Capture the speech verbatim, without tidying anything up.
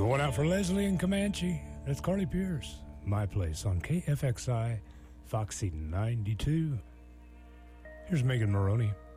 Going out for Leslie and Comanche. That's Carly Pierce. My Place on K F X I, Foxy ninety-two. Here's Megan Maroney.